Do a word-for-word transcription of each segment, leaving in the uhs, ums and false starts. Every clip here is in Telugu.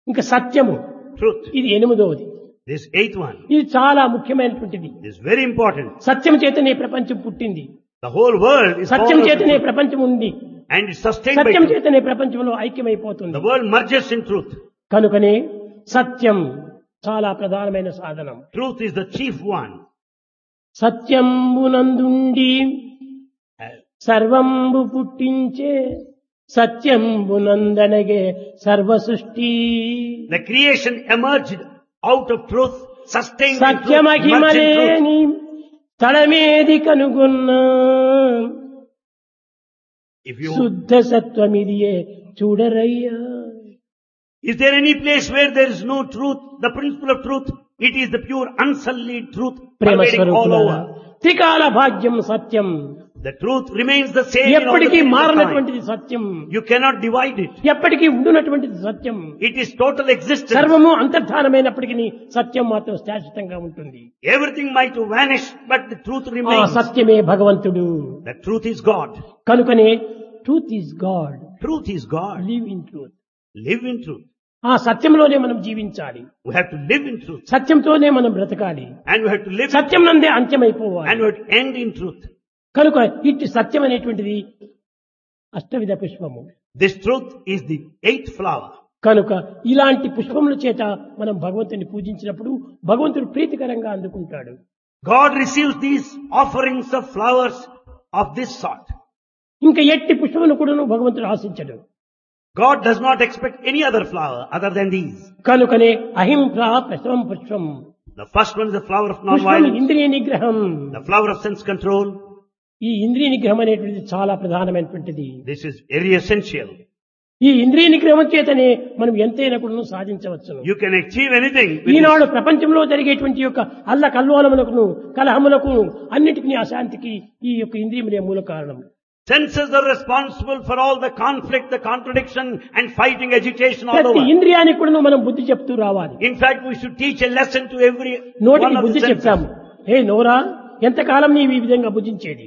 ఇంకా సత్యము, truth. ఇది ఎనిమిదవది. This eighth one ఇది చాలా ముఖ్యమైనటువంటిది. is very important. సత్యం చేతనే ప్రపంచం పుట్టింది, The whole world is Satyam formed of చేతనే truth, ప్రపంచం ఉంది, and is sustained by Satyam truth. చేతనే ప్రపంచంలో ఐక్యమైపోతుంది. The world merges in truth. కనుకనే సత్యం చాలా ప్రధానమైన సాధనం. Truth is the chief one. సత్యంబునందుండి సర్వంబు పుట్టించే సత్యంబునందనగే సర్వ సృష్టి. The creation emerged out of truth, sustained in truth, merged in truth. సత్యమహిమలేని తడమేది కనుగొన్న If you, శుద్ధ సత్వమిదియే చూడరయ్యా. is there any place where there is no truth, the principle of truth? It is the pure unsullied truth Prema pervading all స్వరూపులారా, over. త్రికాల భాగ్యం సత్యం, The truth remains the same in all the ఎప్పటికీ phases of time. మారనటువంటిది Satyam, You cannot divide it. ఎప్పటికీ ఉండునటువంటిది సత్యం. It is total existence. సర్వము అంతర్ధానమైనప్పటికీ సత్యం మాత్రం శాశ్వతంగా ఉంటుంది. Everything might vanish, but the truth ఆ remains. సత్యమే భగవంతుడు. The truth is God. కనుకనే truth is God, Truth is God. Live in truth. Live in truth. ఆ సత్యంలోనే మనం జీవించాలి, We have to live in truth. సత్యంతోనే మనం బ్రతకాలి, And we have to live in Satyam నందే అంత్యమైపోవాలి. and we have to end in truth. కనుక ఇట్టి సత్యం అనేటువంటిది అష్టవిధ పుష్పము. This truth is the eighth flower. కనుక ఇలాంటి పుష్పముల చేత మనం భగవంతుని పూజించినప్పుడు భగవంతుడు ప్రీతికరంగా అందుకుంటాడు. God receives these offerings of flowers of this sort. ఇంకా ఎట్టి పుష్పమును కూడా భగవంతుడు ఆశించడు. God does not expect any other flower other than these. కనుకనే అహింస ప్రసవం పుష్పం, The first one is the flower of పుష్పం non-violence, ఇంద్రియ నిగ్రహం. the flower of sense control. ఈ ఇంద్రియ నిగ్రహం అనేటువంటిది చాలా ప్రధానమైనటువంటిది. This is very essential. ఈ ఇంద్రియ నిగ్రహం చేతనే మనం ఎంతైనా కూడా సాధించవచ్చును. You can achieve anything with Eenadu this. ప్రపంచంలో జరిగేటువంటి యొక్క అల్ల కల్లోలములకు కలహములకు అన్నిటికీ అశాంతికి ఈ యొక్క ఇంద్రియములే మూల కారణం. Senses are responsible for all the conflict, the contradiction and fighting, agitation all ప్రతి over. ఇంద్రియానికి కూడా మనం బుద్ధి చెప్తూ రావాలి. In fact, we should teach a lesson to every నోటికి one of the బుద్ధి senses. చెప్తాము. హే నోరా, ఎంతకాలం నీవు ఈ విధంగా భుజించేది?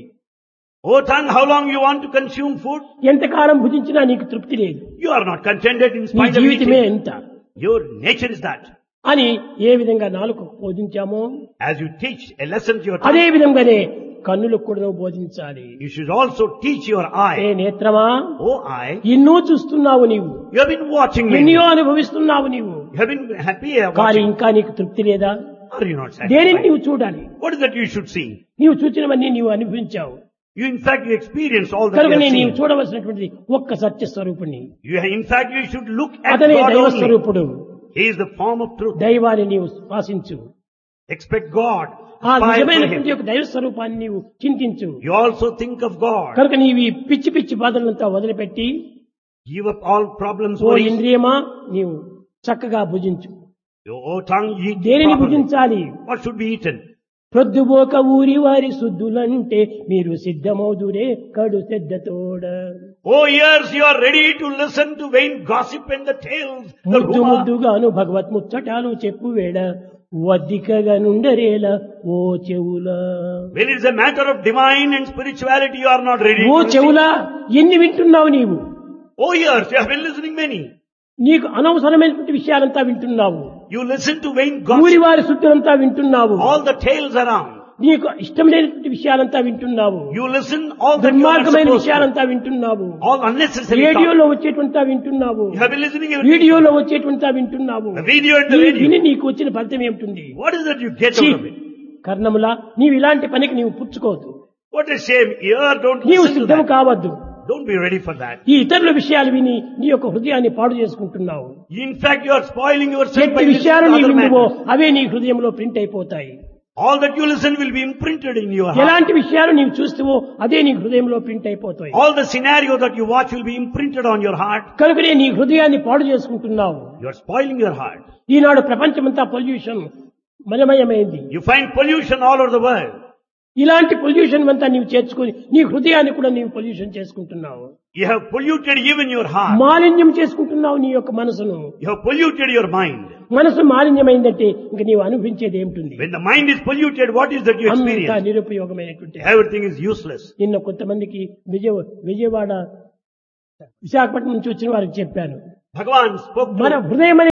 Oh tongue, how long you want to consume food? ఎంతకాలం భుజించినా నీకు తృప్తి లేదు, You are not contented in నీ spite of జీవితమే eating. ఎంత Your nature is that. అని ఏ విధంగా నాలుగు బోధించామో As you teach a lesson to your అదే tongue, విధంగానే కన్నులకు కూడా బోధించాలి. you should also teach your A eye. నేత్రమా, Oh eye, ఎన్నో చూస్తున్నావు నీవు, you have been watching me. ఎన్నో అనుభవిస్తున్నావు నీవు, You have been happy కానీ watching. ఇంకా నీకు తృప్తి లేదా? Are you not దేనిని satisfied? నీవు చూడాలి? What is that you should see? నీవు చూచినవన్నీ నీవు అనుభవించావు. You in fact you experience all that కనుక you have నీవు seen. చూడవలసినటువంటి ఒక్క సత్య స్వరూపుణ్ణి. You in fact you should look at అతనే God దైవ only. స్వరూపుడు. He is the form of truth. దైవాన్ని నీవు శ్వాసించు. Expect God. ఆ Aspire for నిజమైనటువంటి Him. యొక్క దైవ స్వరూపాన్ని నీవు చింతించు. You also think of God. కనుక నీవు ఈ పిచ్చి పిచ్చి బాధలంతా వదిలిపెట్టి Give up all problems, ఓ worries. ఇంద్రియమా నీవు చక్కగా భుజించు. Your oh, tongue, eat దేనిని properly. భుజించాలి? What should be eaten? ప్రొద్దుబోక ఊరి వారి శుద్ధులంటే మీరు సిద్ధమౌదురే కడు శ్రద్ధతోడ. Oh ears, you are ready to listen to vain gossip and the tales. The ముద్దు rumor. ముద్దుగాను భగవత్ ముచ్చటాలు చెప్పు వేడ వద్దికగా నుండరేల ఓ చెవులా. When it is a matter of divine and spirituality, you are not ready oh to listen. చెవులా, ఎన్ని వింటున్నావు నీవు? Oh ears, you have been listening many. నీకు అనవసరమైనటువంటి విషయాలంతా వింటున్నావు. You listen to vain ఊరి gossip. వారి శుద్ధులంతా వింటున్నావు. All the tales around. నీకు ఇష్టం లేనటువంటి విషయాలంతా వింటున్నావు. You listen all that you are దుర్మార్గమైన supposed to. విషయాలంతా వింటున్నావు. All unnecessary talk. రేడియోలో వచ్చేటువంటి వింటున్నావు. You have been listening everything. వీడియోలో వచ్చేటువంటి వింటున్నావు. The video and the ఈ radio. విని నీకు వచ్చిన ఫలితం ఏమిటి? What is that you get ఛీ, out of it? కర్ణములా, నీవు ఇలాంటి పనికి నీవు పుచ్చుకోవద్దు. What a shame. Ear, don't నీవు listen to సిద్ధం that. కావద్దు. Don't be ready for that. ఈ ఇతరుల విషయాలు విని నీ యొక్క హృదయాన్ని పాడు చేసుకుంటున్నావు. In fact, you are spoiling yourself by ఎట్టి listening విషయాలు to నీవు other విందువో matters. అవే నీ హృదయంలో ప్రింట్ అయిపోతాయి. All that you listen will be imprinted in your heart. ఎలాంటి విషయాలు నీవు చూస్తావో అదే నీ హృదయంలో ప్రింట్ అయిపోతాయి. All the scenario that you watch will be imprinted on your heart. కనుకనే నీ హృదయాన్ని పాడు చేసుకుంటున్నావు. You are spoiling your heart. ఈనాడు ప్రపంచమంతా pollution మలమయమైంది. You find pollution all over the world. ఇలాంటి పొల్యూషన్ అంతా నీవు చేర్చుకొని నీ హృదయాన్ని కూడా నీవు పొల్యూషన్ చేసుకుంటున్నావు. You have polluted even your heart. మాలిన్యం చేసుకుంటున్నావు నీ యొక్క మనసును. You have polluted your mind. మనసు మాలిన్యమైందంటే ఇంక నీవు అనుభవించేది ఏమిటి? When the mind is polluted, what is that you అంతా experience? నిరుపయోగమైనటువంటి. Everything is useless. నిన్న కొంతమందికి విజయ విజయవాడ విశాఖపట్నం నుంచి వచ్చిన వారికి చెప్పాను, Bhagavan spoke మన to హృదయం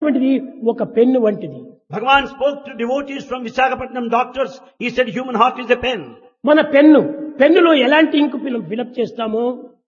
వంటిది ఒక పెన్ను వంటిది. Bhagavan spoke to devotees from Visakhapatnam doctors. He said human heart is a pen. మన పెన్ను పెన్నులో ఎలాంటి ఇంకు ఫిలప్ చేస్తామో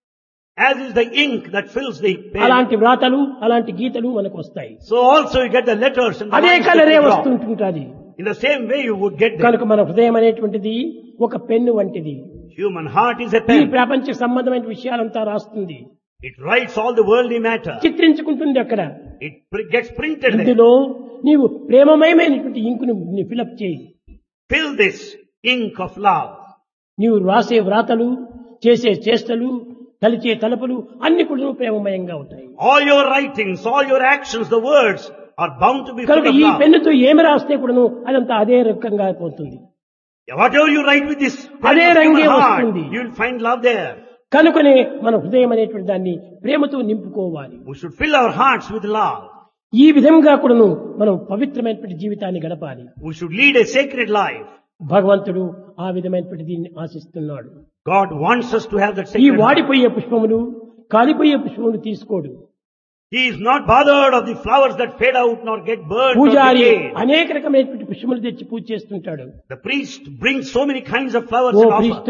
As is the ink that fills the pen. అలాంటి వ్రాతలు అలాంటి గీతలు మనకు వస్తాయి. So also you get the letters and the అదే lines that కలరే you draw. వస్తుంటుంటది. In the same way you would get them. కనుక మన హృదయం అనేటువంటిది ఒక పెన్ను వంటిది. Human heart is a ఈ pen. ప్రపంచ సంబంధమైన విషయాలంతా రాస్తుంది, It writes all the worldly matter. చిత్రించుకుంటుంది. అక్కడ It pr- gets printed there. ఇందులో నీవు ప్రేమమయమైనటువంటి ఇంకును ఫిలప్ చేయి. Fill this ink of love. నీవు రాసే వ్రాతలు, చేసే చేష్టలు, తలిచే తలపులు అన్ని కూడా ప్రేమమయంగా ఉంటాయి. All your writings, all your actions, the words are bound to be full కనుక of ఈ love. పెన్నుతో ఏమి రాస్తే కూడాను అదంతా అదే రకంగా పోతుంది. Whatever you write with this pen అదే of రంగే human heart, వస్తుంది. you will find love there. కనుకనే మన హృదయం అనేటువంటి దాన్ని ప్రేమతో నింపుకోవాలి. We should fill our hearts with love. ఈ విధంగా కూడాను మనం పవిత్రమైనటువంటి జీవితాన్ని గడపాలి. We should lead a sacred life. భగవంతుడు ఆ విధమైనటువంటి దీన్ని ఆశిస్తున్నాడు. God wants us to have that ఈ sacred life. వాడిపోయే పుష్పములు, కాలిపోయే పుష్పములు తీసుకోడు. He is not bothered of the flowers that fade out nor get burned or పూజారి decayed. అనేక రకమైనటువంటి పుష్పములు తెచ్చి పూజ చేస్తుంటాడు. The priest brings so many kinds of flowers oh and offer. ప్రీష్ట,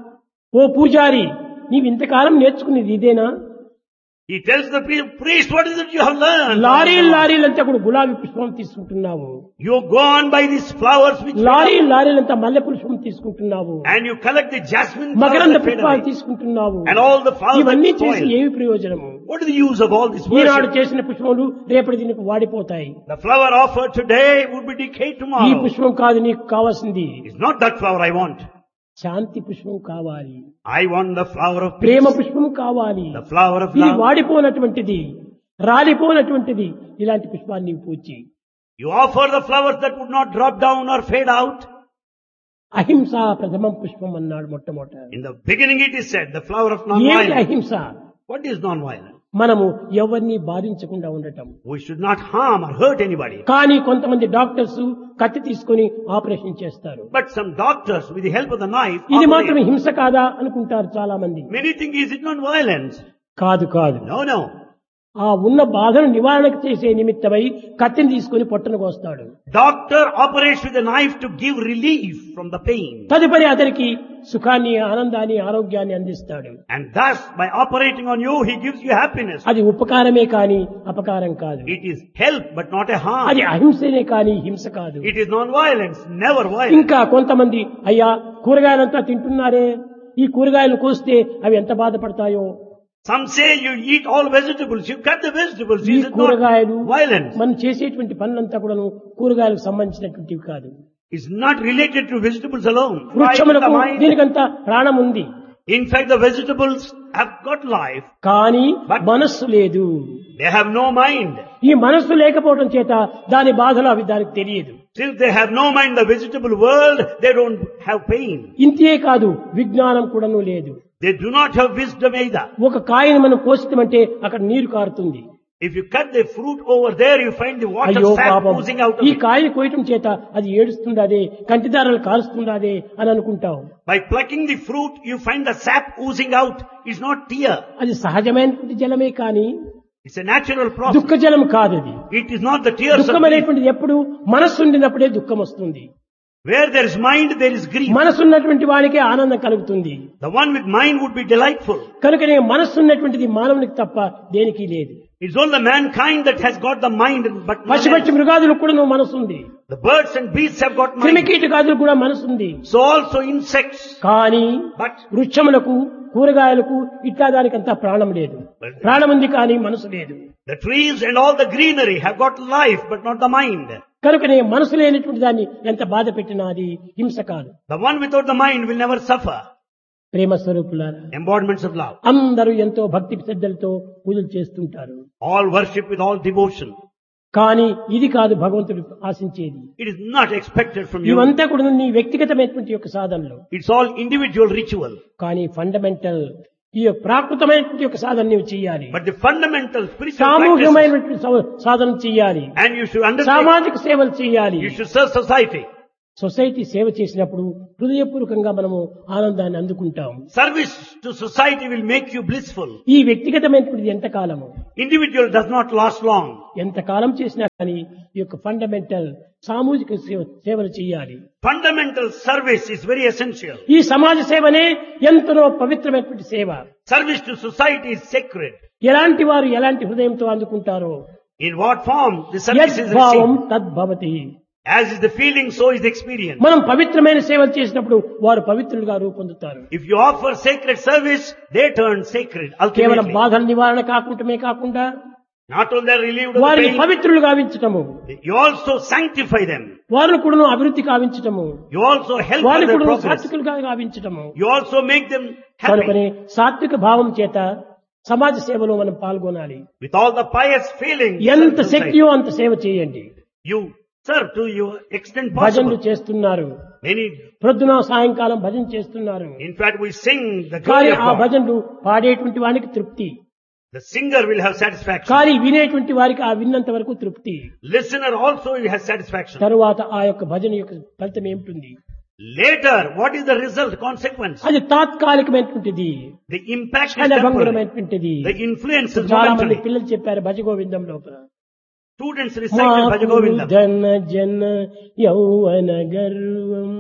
ఓ పూజారి, నీవు ఇంతకాలం నేర్చుకునేది ఇదేనా? He tells the priest, priest, what is it you have learned? లారీలు లారీలంతా కూడా గులాబీ పుష్పం తీసుకుంటున్నావు, You go on by these flowers which fade lorry out, లారీలంతా మల్లె పుష్పం తీసుకుంటున్నావు, and you collect the jasmine flowers మకరంద that fade పుష్పాలు away. తీసుకుంటున్నావు. And all the flowers ఇవన్నీ that చేసి spoil. ఏమి ప్రయోజనము? What is the use of all this Eenadu worship? చేసిన పుష్పములు రేపటి దీనికి వాడిపోతాయి. The flower offered today would be decayed ఈ tomorrow. పుష్పం కాదు నీకు కావాల్సింది, It's not that flower I want. శాంతి పుష్పం కావాలి, I want the flower of Prema peace, పుష్పం కావాలి. the flower of ఇది love. వాడిపోనటువంటిది, రాలిపోనటువంటిది ఇలాంటి పుష్పాన్ని నీవు పూచి. You offer the flowers that would not drop down or fade out. అహింస ప్రథమం పుష్పం అన్నాడు మొట్టమొదట. In the beginning it is said, the flower of ఏంటి non-violence. అహింస? What is non-violence? మనము ఎవరిని బాధించకుండా ఉండటం. We should not harm or hurt anybody. కానీ కొంతమంది డాక్టర్స్ కత్తి తీసుకొని ఆపరేషన్ చేస్తారు. But some doctors, with the help of the knife, ఇది operate. మాత్రం హింస కాదా అనుకుంటారు చాలా మంది. Many think, is it non-violence? కాదు కాదు, No, no. ఆ ఉన్న బాధను నివారణ చేసే నిమిత్తమై కత్తిని తీసుకొని పొట్టను కోస్తాడు. Doctor operates with a knife to give relief from the pain. తదుపరి అతనికి సుఖాన్ని, ఆనందాన్ని, ఆరోగ్యాన్ని అందిస్తాడు. And thus, by operating on you, he gives you happiness. అది ఉపకారమే కాని అపకారం కాదు. It is help, but not a harm. అది అహింసనే కాని హింస కాదు. It is non-violence, never violence. ఇంకా కొంతమంది అయ్యా కూరగాయలంతా తింటున్నారే, ఈ కూరగాయలు కోస్తే అవి ఎంత బాధపడతాయో. Some say you eat all vegetables, you cut the vegetables. ఈ Is it కూరగాయలు not violence? మనం చేసేటువంటి పనులంతా కూడాను కూరగాయలకు సంబంధించినటువంటివి కాదు. It's not related to vegetables alone. Why is వృక్షములకు the mind? దీనికంతా ప్రాణం ఉంది, In fact, the vegetables have got life. కానీ But- మనస్సు లేదు. They have no mind. ఈ మనస్సు లేకపోవడం చేత దాని బాధలు అవి దానికి తెలియదు. Since they have no mind, the vegetable world, they don't have pain. ఇంతే కాదు, విజ్ఞానం కూడాను లేదు. They do not have wisdom either. ఒక కాయను మనం కోస్తామంటే అక్కడ నీరు కారుతుంది. If you cut the fruit over there, you find the water అయ్యో sap పాపం, oozing out of ఈ it. కాయను కోయటం చేత అది ఏడుస్తుందాదే, కంటిదారాలు కారుస్తుందాదే అని అనుకుంటావు. By plucking the fruit, you find the sap oozing out. It's not tear. అది సహజమైనటువంటి జలమే కానీ It's a natural process. దుఃఖ జలం కాదు అది. It is not the tears of దుఃఖం grief. అనేటువంటిది ఎప్పుడు మనస్సు ఉండినప్పుడే దుఃఖం వస్తుంది. Where there is mind, there is grief. మనస్సు ఉన్నటువంటి వాడికే ఆనందం కలుగుతుంది. The one with mind would be delightful. కనుకనే మనస్సు ఉన్నటువంటిది మానవునికి తప్ప దేనికి లేదు. It's only mankind that has got the mind, but none పశుపక్షి else. మృగాదులకు కూడా నువ్వు మనసు ఉంది, The birds and beasts have got mind. క్రిమికీటకాదులకు కూడా మనసు ఉంది. So also insects. కానీ But వృక్షములకు, కూరగాయలకు ఇట్లా దానికంతా ప్రాణం లేదు. ప్రాణం ఉంది కానీ మనసు లేదు. the trees and all the greenery have got life, but not the mind. కనుకనే మనసు లేనటువంటి దాన్ని ఎంత బాధ పెట్టినా అది హింస కాదు. The one without the mind will never suffer. ప్రేమ స్వరూపులారా, Embodiments of love. అందరూ ఎంతో భక్తి శ్రద్ధలతో పూజలు చేస్తుంటారు. All worship with all devotion. కానీ ఇది కాదు భగవంతుడు ఆశించేది. It is not expected from you. ఇవంతా కూడా నీ వ్యక్తిగతమైనటువంటి యొక్క సాధనలు. It's all individual ritual. కానీ ఫండమెంటల్ ఈ యొక్క ప్రాకృతమైనటువంటి యొక్క సాధన నీవు చేయాలి. But the fundamental spiritual practices, సామూహికమైనటువంటి సవ- సాధన చేయాలి. and you should understand, సామాజిక సేవలు చేయాలి. you should serve society. Society సేవ చేసినప్పుడు హృదయపూర్వకంగా మనము ఆనందాన్ని అందుకుంటాం. Service to society will make you blissful. ఈ వ్యక్తిగతమైనటువంటి ఎంతకాలము Individual does not last long. ఎంతకాలం చేసినా కానీ ఈ యొక్క ఫండమెంటల్ సామూహిక సేవ సేవలు చేయాలి. Fundamental service is very essential. ఈ సమాజ సేవనే ఎంతో పవిత్రమైనటువంటి సేవ. Service to society is sacred. ఎలాంటి వారు ఎలాంటి హృదయంతో అందుకుంటారో In what form the service is యద్భావం received. తద్భవతి. As is the feeling, so is the experience. మనం పవిత్రమైన సేవలు చేసినప్పుడు వారు పవిత్రులుగా రూపొందుతారు. If you offer sacred service, they turn sacred కేవలం ultimately. బాధల నివారణ కాకుంటమే కాకుండా Not only they are relieved of వారిని the pain, పవిత్రులు గావించటము, you also sanctify them. వారిని కూడా అభివృద్ధి కావించటము, You also help వారిని for their కూడా progress. సాత్వికులుగా గావించటము. You also make them కనుకనే happy. సాత్విక భావం చేత సమాజ సేవలో మనం పాల్గొనాలి. With all the pious feelings, ఎంత serve society. శక్తియో అంత సేవ చేయండి. You serve to your extent భజనలు possible. చేస్తున్నారు, Many, ప్రొద్దున సాయంకాలం భజన చేస్తున్నారు. in fact, we sing the కానీ glory of ఆ God. భజనలు పాడేటువంటి వానికి తృప్తి, The singer will have satisfaction. కానీ వినేటువంటి వారికి ఆ విన్నంత వరకు తృప్తి. Listener also will have satisfaction. తరువాత ఆ యొక్క భజన యొక్క ఫలితం ఏమిటి? Later, what is the result, consequence? అది తాత్కాలికమైనటువంటిది, The impact is temporary. క్షణభంగురమైనటువంటిది. The influence is చాలా మంది momentary. పిల్లలు చెప్పారు భజగోవిందం లోపల, Students recited Bhajagovindam. ధన జన యౌవన గర్వం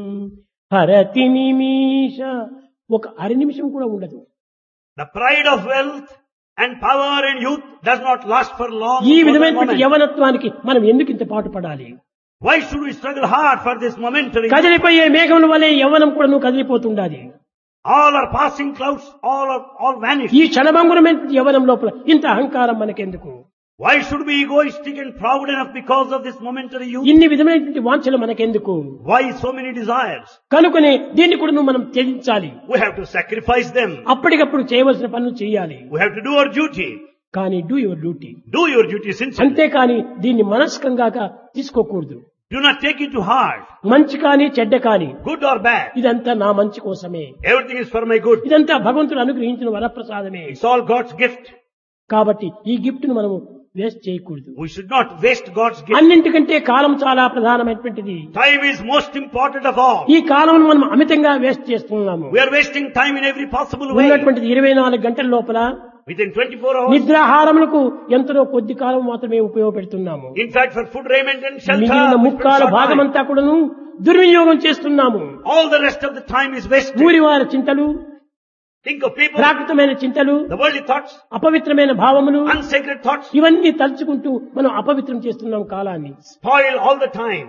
హరతి నిమిష. ఒక అర నిమిషం కూడా ఉండదు. The pride of wealth and power and youth does not last for long. ఈ for the విధమైనటువంటి moment. యవనత్వానికి మనం ఎందుకు ఇంత పాటు పడాలి? Why should we struggle hard for this momentary? కదిలిపోయే మేఘముల వలె యవ్వనం కూడా నువ్వు కదిలిపోతుండాలి. All are passing clouds, all are all vanish. ఈ క్షణభంగురమైనటువంటి యవ్వనం లోపల ఇంత అహంకారం మనకెందుకు? Why should we be egoistic and proud enough because of this momentary youth? ఇన్ని విధమైనటువంటి వాంఛలు మనకెందుకు? Why so many desires? కనుకనే దీన్ని కూడా నువ్వు మనం త్యజించాలి. We have to sacrifice them. అప్పటికప్పుడు చేయవలసిన పనులు చేయాలి. We have to do our duty. కానీ do your duty. Do your duty sincerely. అంతేకాని దీన్ని మనస్కంగా తీసుకోకూడదు. Do not take it to heart. మంచి కాని చెడ్డ కాని Good or bad. ఇదంతా నా మంచి కోసమే, Everything is for my good. ఇదంతా భగవంతుడు అనుగ్రహించిన వరప్రసాదమే. It's all God's gift. కాబట్టి ఈ గిఫ్ట్ ను మనము వేస్ట్ చేయకూడదు. We should not waste God's gift. అన్నింటికంటే కాలం చాలా ప్రధానమైనటువంటిది. Time is most important of all. ఈ కాలం మనం అమితంగా వేస్ట్ చేస్తున్నాము. We are wasting time in every possible way. ఉన్నటువంటిది ఇరవై నాలుగు గంటల లోపల Within twenty-four hours. నిద్రాహారములకు ఎంతో కొద్ది కాలం మాత్రమే ఉపయోగపెడుతున్నాము. In fact, for food, raiment and shelter, మిగిలిన we spend ముక్కాల short time. భాగమంతా కూడాను దుర్వినియోగం చేస్తున్నాము. All the rest of the time is wasted. ఊరివారి చింతలు, Think of people, ప్రాకృతమైన చింతలు, the worldly thoughts, అపవిత్రమైన భావములు, unsacred thoughts, ఇవన్నీ తలుచుకుంటూ మనం అపవిత్రం చేస్తున్నాం కాలాన్ని. spoil all the time.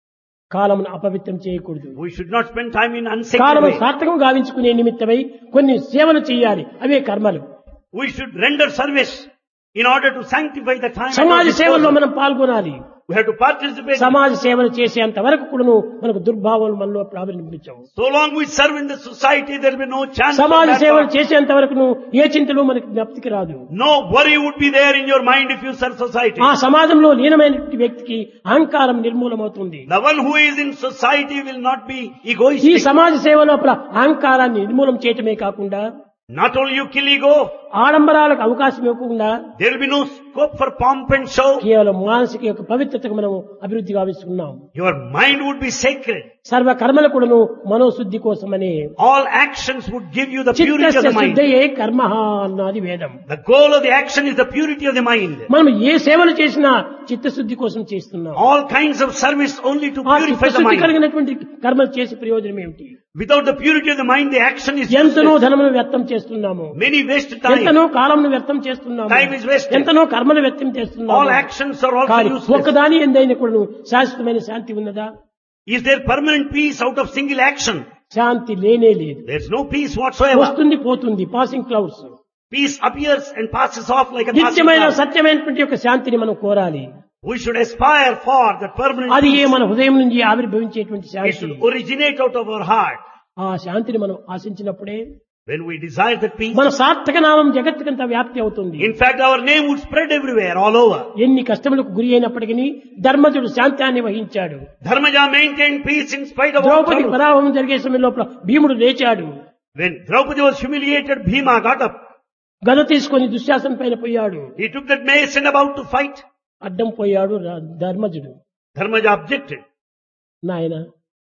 కాలమును అపవిత్రం చేయకూడదు. We should not spend time in unsacred కాలము way. సార్థకం గావించుకునే నిమిత్తమై కొన్ని సేవలు చేయాలి, అవే కర్మలు. We should render service in order to sanctify the time. at our సమాజ సేవల్లో disposal. మనం పాల్గొనాలి. We have to participate. సమాజ సేవలు చేసేంత వరకు కూడాను మనకు దుర్భావాలు మనలో ప్రారంభించవు. So long we serve in the society, there will be no chance for సమాజ that సేవలు thought. చేసేంత వరకు ఏ చింతలు మనకి జ్ఞప్తికి రాదు. No worry would be there in your mind if you serve society. ఆ సమాజంలో లీనమైన వ్యక్తికి అహంకారం నిర్మూలమవుతుంది. The one who is in society will not be ఈ egoistic. సమాజ సేవ లోపల అహంకారాన్ని నిర్మూలం చేయటమే కాకుండా Not only you kill ego, ఆడంబరాలకు అవకాశం ఇవ్వకుండా there will be no scope for pomp and show. కేవలం మానసిక యొక్క పవిత్రతకు మనం అభివృద్ధి గావిస్తున్నాం. Your mind would be sacred. సర్వ కర్మలు కూడాను మనోశుద్ధి కోసమని. All actions would give you the purity of చిత్తస్య the mind. శుద్ధయే కర్మః అన్నది వేదం. The goal of the action is the purity of the mind. మనం ఏ సేవలు చేసినా చిత్తశుద్ధి కోసం చేస్తున్నాం. All kinds of service only to ఆ purify the చిత్తశుద్ధి mind. కలిగినటువంటి కర్మలు చేసే ప్రయోజనం ఏమిటి? Without the purity of the mind, the action is ఎంతనో useless. ధనమును వ్యర్థం చేస్తున్నాము, Many waste time. ఎంతనో కాలంను వ్యర్థం చేస్తున్నాము, Time is wasted. ఎంతనో కర్మను వ్యర్థం All చేస్తున్నాము. actions are also కానీ useless. ఒక్కదాని ఎందైనా కూడా శాశ్వతమైన శాంతి ఉన్నదా? Is there permanent peace out of single action? శాంతి లేనే లేదు. There's no peace whatsoever. వస్తుంది పోతుంది, passing clouds. Peace appears and passes off like a passing నిత్యమైన cloud. సత్యమైనటువంటి యొక్క శాంతిని మనం కోరాలి. We should aspire for that permanent అది ఏ peace. మన హృదయం నుంచి ఆవిర్భవించేటువంటి It Shanti. should originate out of our heart. ఆ శాంతిని మనం ఆశించినప్పుడే When we desire that peace, మన సార్థక నామం జగత్తుకంతా వ్యాప్తి అవుతుంది. in fact, our name would spread everywhere, all over. ఎన్ని కష్టములకు గురి అయినప్పటికీ ధర్మజుడు శాంతాన్ని వహించాడు. Dharmaja maintained peace in spite of all Draupadi trouble. పరాభవం జరిగే సమయం లోపల భీముడు లేచాడు. When Draupadi was humiliated, Bhima got up. గద తీసుకొని దుశ్శాసన పైన పోయాడు. He took that mace and about to fight. అడ్డం పోయాడు రా- ధర్మజుడు. Dharmaja objected. నాయన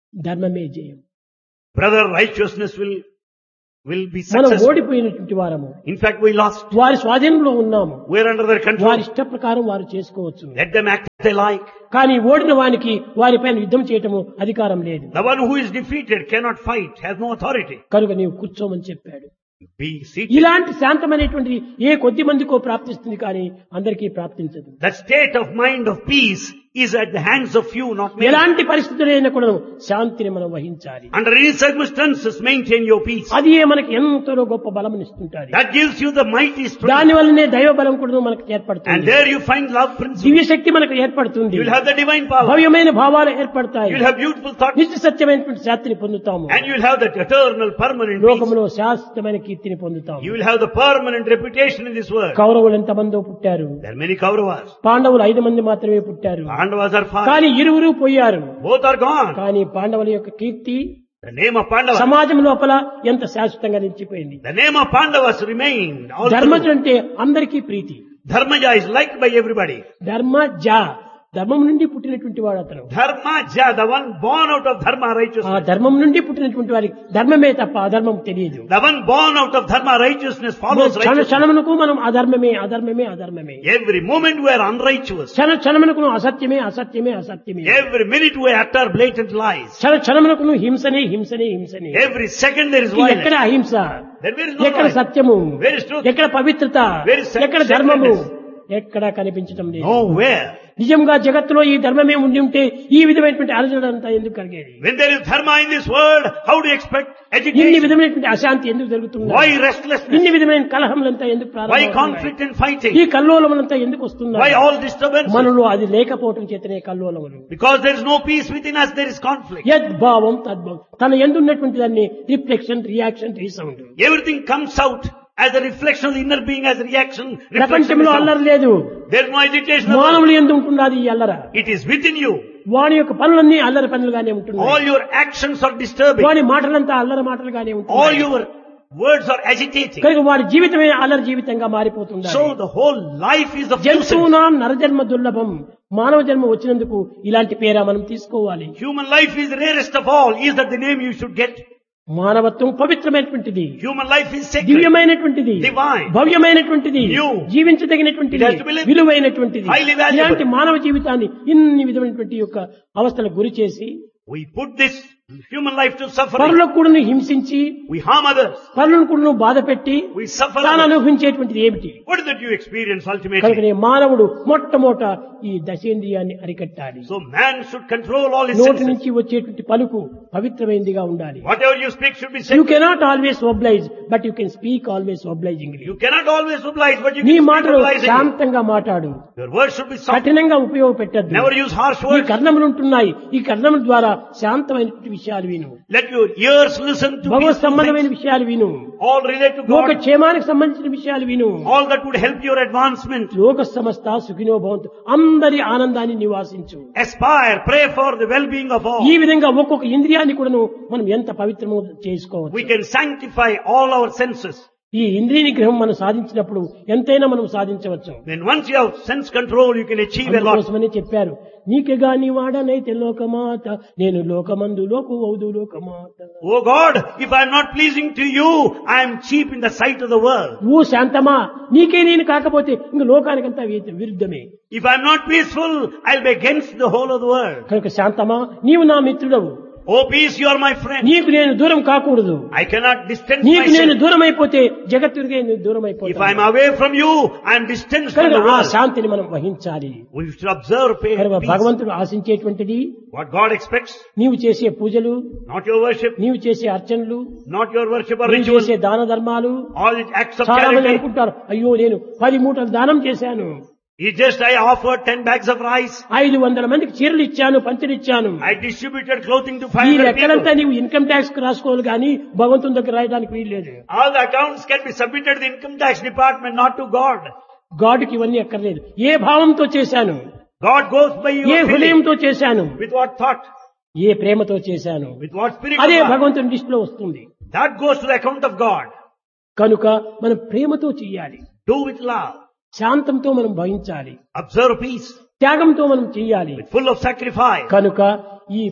ధర్మమే జయం. Brother, righteousness will, will be మనం successful. ఓడిపోయినటువంటి వారము. In fact, we lost. వారి స్వాధీనంలో ఉన్నాము. We are under their వారి control. ఇష్ట ప్రకారం వారు చేసుకోవచ్చు. Let them act as they like. కానీ ఓడిన వానికి వారిపైన యుద్ధం చేయటము అధికారం లేదు. The one who is defeated cannot fight, has no authority. కనుక నీవు కూర్చోమని చెప్పాడు. Be seated. ఇలాంటి శాంతమైనటువంటి ఏ కొద్ది మందికో ప్రాప్తిస్తుంది కానీ అందరికీ ప్రాప్తించదు. That state of mind of peace is at the hands of few, not many. ఎలాంటి పరిస్థితులైనా కూడా శాంతిని మనం వహించాలి. Under any circumstances, maintain your peace. అది మనకి ఎంతో గొప్ప బలమునిస్తుంటాది. That gives you the mighty strength. దాని వల్లనే దైవ బలం కూడా మనకు And ఏర్పడుతుంది. there you find love principle. దివ్య శక్తి మనకు ఏర్పడుతుంది. You will have the divine power. భవ్యమైన భావాలు ఏర్పడతాయి. You will have beautiful thoughts. నిత్య సత్యమైనటువంటి శాంతిని పొందుతాము. And you will have that eternal, permanent peace. లోకంలో శాశ్వతమైన కీర్తిని పొందుతాము. You will have the permanent reputation in this world. కౌరవులు ఎంతమందో పుట్టారు. There are many Kauravas. పాండవులు ఐదు మంది మాత్రమే పుట్టారు. Pandavas are five. కానీ ఇరువురు పోయారు. Both are gone. కానీ పాండవుల యొక్క కీర్తి The name of Pandavas. సమాజం లోపల ఎంత శాశ్వతంగా నిలిచిపోయింది. The name of Pandavas remained. all Dharmaja through. అంటే అందరికీ ప్రీతి. Dharmaja is liked by everybody. Dharmaja ధర్మం నుండి పుట్టినటువంటి వాడు అతను. Dharmaja, the one born out of dharma ఆ righteousness. ధర్మం నుండి పుట్టినటువంటి వారికి ధర్మమే తప్ప అధర్మం తెలియదు. The one born out of dharma righteousness follows క్షణ righteousness. క్షణమునకు మనం అధర్మమే అధర్మమే అధర్మమే. Every moment we are unrighteous. క్షణ క్షణమునకు అసత్యమే అసత్యమే అసత్యమే. Every minute we utter blatant lies. క్షణ క్షణమునకు హింసనే హింసనే హింసనే. Every second there is ఎక్కడ violence. అహింస, Then where is no ఎక్కడ violence? సత్యము, Where is truth? ఎక్కడ పవిత్రత, Where is ఎక్కడ ధర్మము, sacredness? ఎక్కడ కనిపించడం లేదు. Nowhere. నిజంగా జగత్తులో ఈ ధర్మమే ఉండి ఉంటే ఈ విధమైనటువంటి అలజడంతా ఎందుకు కలిగేది? When there is dharma in this world, how do you expect ఇన్ని agitation? విధమైనటువంటి అశాంతి ఎందుకు జరుగుతుంది? Why restlessness? ఇన్ని విధమైన కలహములంతా ఎందుకు Why ప్రారంభమవుతున్నాయి? conflict and fighting? ఈ కల్లోలములంతా ఎందుకు Why వస్తున్నాయి? all disturbances? మనలో అది లేకపోవటం చేతనే కల్లోలములు. Because there is no peace within us, there is conflict. యద్భావం తద్భావం, తన ఎందున్నటువంటి దాన్ని reflection, reaction, resound. Everything comes out as a reflection of the inner being, as a reaction. reflection ప్రపంచంలో is అల్లరి out. లేదు. There is no agitation. at all. మానవులు ఎందు ఉంటున్నది ఈ అల్లర. It is within you. వాని యొక్క పనులన్నీ అల్లరి పనులుగానే ఉంటున్నాయి. All your actions are disturbing. వాని మాటలంతా అల్లరి మాటలుగానే All ఉంటున్నాయి. your words are agitating. కనుక వారి జీవితమే అల్లరి జీవితంగా మారిపోతుంది. So the whole life is of nuisance. జంతువునా నరజన్మ దుర్లభం. మానవ జన్మ వచ్చినందుకు ఇలాంటి పేరా మనం తీసుకోవాలి. Human life is the rarest of all. Is that the name you should get? మానవత్వం పవిత్రమైనటువంటిది, Human life is sacred. దివ్యమైనటువంటిది, Divine. భవ్యమైనటువంటిది, New. జీవించదగినటువంటిది, It has to be lived. విలువైనటువంటిది. Highly valuable. ఇలాంటి మానవ జీవితాన్ని ఇన్ని విధమైనటువంటి యొక్క అవస్థలకు గురి చేసి We put this human life to suffering. పరులకు కూడా హింసించి We harm others. పరులను కూడా బాధ పెట్టి We suffer తాను others. అనుభవించేటువంటిది ఏమిటి? What is that you experience ultimately? కనుకనే మానవుడు మొట్టమొదట ఈ దశేంద్రియాన్ని అరికట్టాలి. So man should control all his నోటి senses. నుంచి వచ్చేటువంటి పలుకు పవిత్రమైనదిగా ఉండాలి. Whatever you speak should be you sacred. Cannot always oblige but you can speak always obligingly. You cannot always oblige, but you నీ can speak మాటలు obligingly. శాంతంగా మాట్లాడు, Your words should be soft. కఠినంగా ఉపయోగపెట్టద్దు. Never use harsh ఈ words. కర్ణములు ఉంటున్నాయి, ఈ కర్ణముల ద్వారా శాంతమైనటువంటి విషయాలు విను, Let your ears listen to Bhagwat peaceful సంబంధమైన things. విషయాలు విను, All relate to లోక God. క్షేమానికి సంబంధించిన విషయాలు విను. All that would help your advancement. లోక సమస్త సుఖినో భవంతు, అందరి ఆనందాన్ని నివాసించు. Aspire, pray for the well-being of all. ఈ విధంగా ఒక్కొక్క ఇంద్రియాన్ని కూడాను మనం ఎంత పవిత్రమో We చేసుకోవచ్చు. can sanctify all our senses. ఈ ఇంద్రియ నిగ్రహం మనం సాధించినప్పుడు ఎంతైనా మనం సాధించవచ్చు. When once you have sense control, you can achieve a lot. అందుకోసమని చెప్పారు, నీకెగా నీ వాడనైతే లోకమాత, నేను లోకమందు లోకు అవుదు లోకమాత. Oh God, if I am not pleasing to you, I am cheap in the sight of the world. ఓ శాంతమా, నీకే నేను కాకపోతే ఇంక లోకానికంతా వి- విరుద్ధమే. If I am not peaceful, I will be against the whole of the world. కనుక శాంతమా, నీవు నా మిత్రుడవు, Oh peace, you are my friend. నీకు నేను దూరం కాకూడదు. I cannot distance నీకు నేను myself. దూరం అయిపోతే జగత్తుడిగా నేను దూరం If I am అయిపోతాను. away from you, I am distanced from కనుక the ఆ world. శాంతిని మనం వహించాలి. We should observe కనుక peace. భగవంతుడు ఆశించేటువంటిది What God expects, నీవు చేసే పూజలు, not your worship, నీవు చేసే అర్చనలు, not your worship or నీవు ritual, చేసే దాన ధర్మాలు. all the acts of చాలా మంది charity. అనుకుంటారు, అయ్యో నేను పది మూటలు దానం చేశాను, It's just I offered ten bags of rice. ఐదు వందల మందికి చీరలు ఇచ్చాను, పంచలు ఇచ్చాను. I distributed clothing to five ఈ hundred లెక్కలంతా people. నీవు ఇన్కమ్ ట్యాక్స్ రాసుకోవాలి కానీ భగవంతుని దగ్గర రాయడానికి వీల్లేదు. All the accounts can be submitted to the income tax department, not to God. గాడ్కి ఇవన్నీ అక్కర్లేదు. ఏ భావంతో చేశాను, God goes by A your feeling. హృదయంతో చేశాను, With what thought? ఏ ప్రేమతో చేశాను, With what spirit of అదే God? భగవంతుని లిస్టులో వస్తుంది. That goes to the account of God. కనుక మనం ప్రేమతో చెయ్యాలి, Do with love. శాంతంతో మనం భయించాలి, Observe peace. త్యాగంతో మనం చెయ్యాలి. With full of sacrifice. కనుక ఈ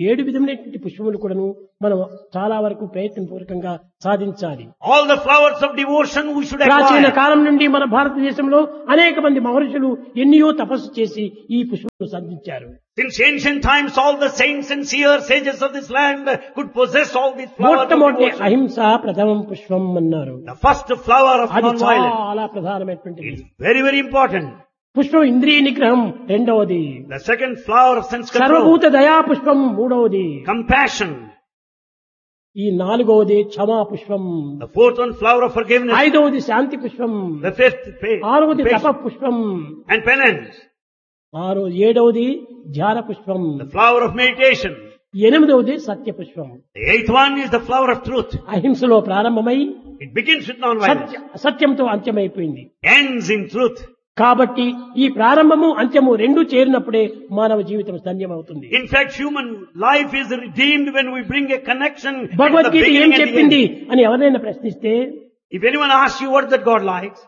ఏడు విధములైనటువంటి పుష్పములు కూడాను మనం చాలా వరకు ప్రయత్నపూర్వకంగా సాధించాలి. All the flowers of devotion we should ప్రాచీన acquire. కాలం నుండి మన భారతదేశంలో అనేక మంది మహర్షులు ఎన్నో తపస్సు చేసి ఈ పుష్పములు సాధించారు. Since ancient times, all the saints and seers, sages of this land could possess all these flowers of మొట్టమొదటి devotion. అహింస ప్రథమం పుష్పం అన్నారు. The first flower of అది non-violence. చాలా ప్రధానమైనటువంటిది. It's very, very important. పుష్పం ఇంద్రియ నిగ్రహం రెండవది. The second flower of sense control. సర్వభూత దయా పుష్పం మూడవది. Compassion. ఈ నాలుగవది క్షమా పుష్పం. The fourth one, flower of forgiveness. ఐదవది శాంతి పుష్పం. The fifth, faith. ఆరవది తప Patience పుష్పం. and penance. ఆరు ఏడవది ధ్యాన పుష్పం. The flower of meditation. ఎనిమిదవది సత్య పుష్పం. The eighth one is the flower of truth. అహింసలో ప్రారంభమై It begins with non-violence. సత్య సత్యంతో అంత్యమైపోయింది. Ends in truth. కాబట్టి ఈ ప్రారంభము అంత్యము రెండు చేరినప్పుడే మానవ జీవితం ధన్యమవుతుంది. In fact, human life is redeemed when we bring a connection at the Bhagavad Gita ఏం beginning and the చెప్పింది end. అని ఎవరైనా ప్రశ్నిస్తే If anyone asks you what that God likes,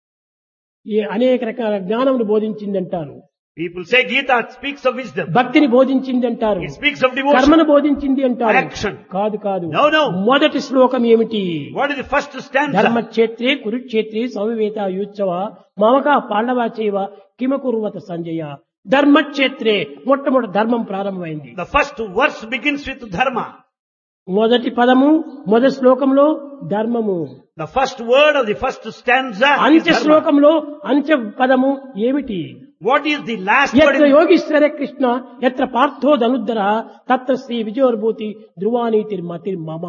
ఈ అనేక రకాల జ్ఞానమును బోధించిందంటారు. people say Gita speaks of wisdom. భక్తిని బోధించింది అంటారు. It speaks of devotion. కర్మను బోధించింది అంటారు. Action. కాదు కాదు. No, no. మొదటి శ్లోకం ఏమిటి? What is the first stanza? ధర్మక్షేత్రే కురుక్షేత్రే సమవేత యుత్సవ మమక పాండవ చేవ కిమకుర్వత సంజయ. ధర్మక్షేత్రే మొట్టమొదటి ధర్మం ప్రారంభమైంది. The first verse begins with dharma. మొదటి పదము మొదటి శ్లోకంలో ధర్మము. The first word of the first stanza is అంత్య dharma. శ్లోకంలో అంత్య పదము ఏమిటి? What is the last word? ఎత్ర in- యోగీశ్వర కృష్ణ ఎత్ర పార్థో ధనుద్ధర తత్ర శ్రీ విజయోర్భూతి ధ్రువానీతిర్ మతిర్ మమ.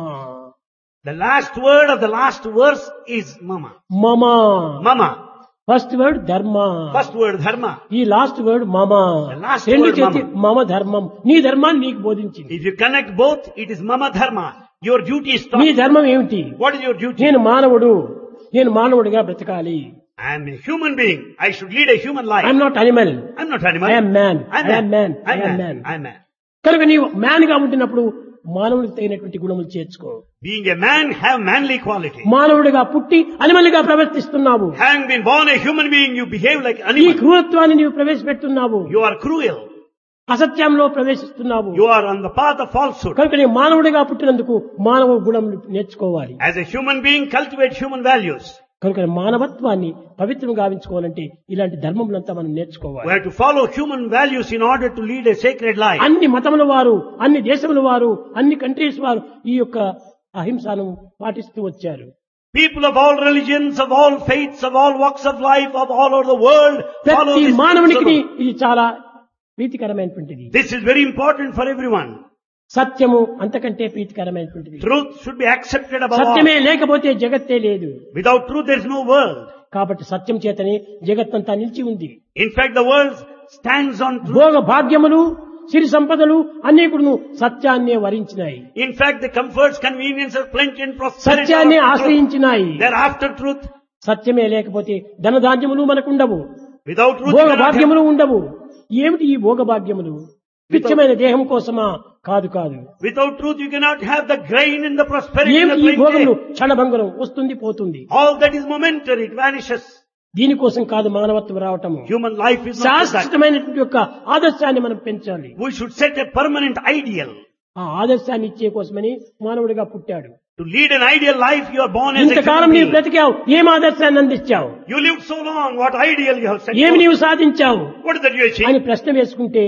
The last word of the last verse is mama. మమ. Mama. ఫస్ట్ వర్డ్ ధర్మ. First word dharma. ఈ లాస్ట్ వర్డ్ మమ. The last రెండు word చేతి mama. మమ ధర్మం. నీ ధర్మాన్ని నీకు బోధించింది. If you connect both, it is mama dharma. Your duty is నీ taught. ధర్మం ఏమిటి? What is your duty? నేను మానవుడు, నేను మానవుడిగా బ్రతకాలి. I am a human being. I should lead a human life. I'm not animal. I'm not animal. I am man. I'm I am man. I I'm am man. man. I'm man. కనుక నీవు మ్యాన్ గా ఉంటున్నప్పుడు మానవుడికి తగినటువంటి గుణములు చేర్చుకో. Being a man, have manly quality. మానవుడిగా పుట్టి అనిమల్ గా ప్రవర్తిస్తున్నావు. Having been born a human being, you behave like ఈ animal. క్రూరత్వాన్ని నీవు ప్రవేశపెడుతున్నావు. You are cruel. అసత్యంలో ప్రవేశిస్తున్నావు. You are on the path of falsehood. కనుక నీ మానవుడిగా పుట్టినందుకు మానవ గుణములు నేర్చుకోవాలి. As a human being, cultivate human values. కనుక మానవత్వాన్ని పవిత్రం గావించుకోవాలంటే ఇలాంటి ధర్మములంతా మనం We నేర్చుకోవాలి. have to follow human values in order to lead a sacred life. అన్ని మతముల వారు, అన్ని దేశముల వారు, అన్ని కంట్రీస్ వారు ఈ యొక్క అహింసను పాటిస్తూ వచ్చారు. People of all religions, of all faiths, of all walks of life, of all over the world follow ప్రతి this మానవునికి principle. ఇది చాలా ప్రీతికరమైనటువంటిది. This is very important for everyone. సత్యము అంతకంటే ప్రీతికరమైనటువంటిది. Truth should be accepted above all. సత్యమే లేకపోతే జగత్తే లేదు. Without truth, there is no world. కాబట్టి సత్యం చేతనే జగత్తంతా నిలిచి ఉంది. In fact, the world stands on truth. భోగ భాగ్యములు, సిరి సంపదలు అన్ని కూడా సత్యాన్నే వరించినాయి. In fact, the comforts, conveniences, plenty and prosperity సత్యాన్ని are after truth. ఆశ్రయించినాయి. They are after truth. సత్యమే లేకపోతే ధనధాన్యములు మనకుండవు, Without truth, Bhoga you cannot have- భాగ్యములు ఉండవు. ఏమిటి ఈ భోగ భాగ్యములు? పిచ్చమైన దేహం కోసమా? కాదు కాదు. Without truth, you cannot have the grain and the prosperity and ఏమిటి the ఈ భోగములు? plenty. క్షణభంగురం, వస్తుంది పోతుంది. All that is momentary, it vanishes. దీనికోసం కాదు మానవత్వం రావటము. Human life is not like that. శాశ్వతమైనటువంటి యొక్క ఆదర్శాన్ని మనం పెంచాలి. We should set a permanent ideal. ఆ ఆదర్శాన్ని ఇచ్చే కోసమని మానవుడిగా పుట్టాడు. To lead an ideal life, you are born as a ఇంతకాలం human నీవు being. బ్రతికావు, ఏం ఆదర్శాన్ని అందించావు? You lived so long, what ideal you have set ఏమి forth? నీవు సాధించావు What is that you achieved? అని ప్రశ్న వేసుకుంటే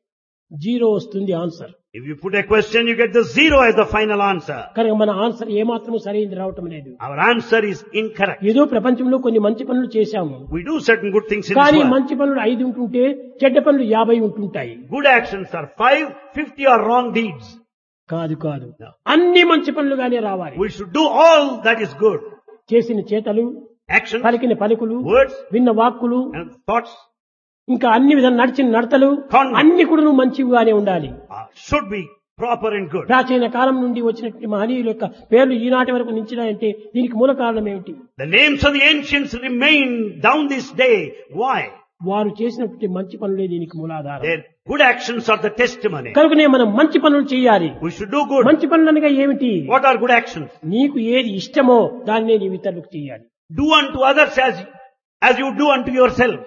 జీరో వస్తుంది answer. If you put a question, you get the zero as the final answer. కనుక మన ఆన్సర్ ఏమాత్రం సరైనది రావటం లేదు. Our answer is incorrect. ఏదో ప్రపంచంలో కొన్ని మంచి పనులు చేశాము, We do certain good things in కానీ this world. మంచి పనులు ఐదు ఉంటుంటే చెడ్డ పనులు యాభై ఉంటుంటాయి. Good actions are five, fifty are wrong deeds. కాదు కాదు, అన్ని మంచి పనులుగానే రావాలి. We should do all that is good. చేసిన చేతలు, Actions, పలికిన పలుకులు, words, విన్న వాక్కులు, and thoughts ఇంకా అన్ని విధాలు నడిచిన నడతలు Conduct. అన్ని కూడా నువ్వు మంచిగానే ఉండాలి. uh, should be proper and good. ప్రాచీన కాలం నుండి వచ్చినటువంటి మహనీయుల యొక్క పేర్లు ఈనాటి వరకు నిలిచినాయంటే దీనికి మూల కారణం ఏమిటి? The names of the ancients remain down this day. Why? వారు చేసినటువంటి మంచి పనులే దీనికి మూలాధారం. Their good actions are the testimony. కనుకనే మనం మంచి పనులు చేయాలి. We should do good. మంచి పనులు అనగా ఏమిటి? What are good actions? నీకు ఏది ఇష్టమో దాన్నే నీవు ఇతరులకు చేయాలి. Do unto others as, as you do unto yourself.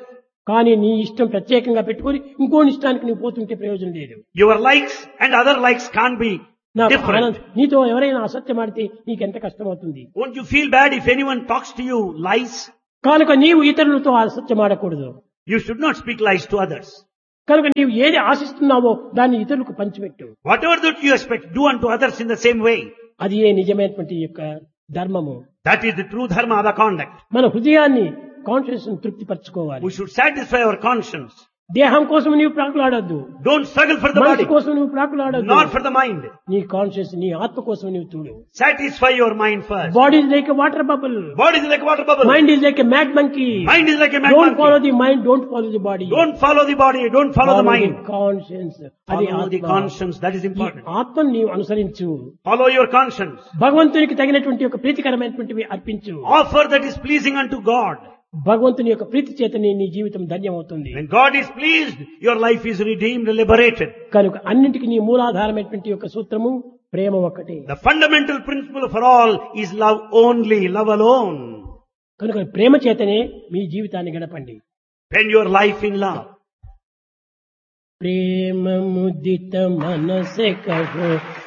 కానీ నీ ఇష్టం ప్రత్యేకంగా పెట్టుకొని ఇంకోని ఇష్టానికి నువ్వు పోతుంటే ప్రయోజనం లేదు. Your likes and other likes can't be నాకు different. ఆనందం. నీతో ఎవరైనా అసత్యం ఆడితే నీకెంత కష్టం అవుతుంది. Won't you feel bad if anyone talks to you lies? కనుక నీవు ఇతరులతో అసత్యం ఆడకూడదు. You should not speak lies to others. కనుక నీవు ఏది ఆశిస్తున్నావో దాన్ని ఇతరులకు పంచిపెట్టు. Whatever that you expect, do unto others in the same way. అది ఏ నిజమైనటువంటి యొక్క ధర్మము. That is the true dharma of the conduct. మన హృదయాన్ని conscious తృప్తిపరచుకోవాలి. We should satisfy our conscience. దేహం కోసం నీవు ప్రాకులాడద్దు. Don't struggle for the మనసు body, కోసం నువ్వు ప్రాకులాడద్దు. not for the mind. నీ కాన్షియస్ నీ ఆత్మ కోసం నువ్వు చూడు. Satisfy your mind first. Body is like a water bubble. Body is like a water bubble. Mind is like a mad monkey. Mind is like a mad don't follow monkey. The mind, don't follow the body. Don't follow the body, don't follow the mind. Conscience అది Follow the ఆత్మ. conscience, that is ఈ important. ఆత్మను నీవు అనుసరించు. Follow your conscience. భగవంతునికి తగినటువంటి ఒక ప్రీతికరమైనటువంటివి అర్పించు. Offer that is pleasing unto God. భగవంతుని యొక్క ప్రీతి చేతనే నీ జీవితం ధన్యమవుతుంది. When God is pleased, your life is redeemed, liberated. కనుక అన్నింటికి నీ మూలాధారమైనటువంటి యొక్క సూత్రము ప్రేమ ఒక్కటే. The fundamental principle for all is love only, love alone. కనుక ప్రేమ చేతనే మీ జీవితాన్ని గడపండి. Spend your life in love. ప్రేమ ముదిత మనసే కహో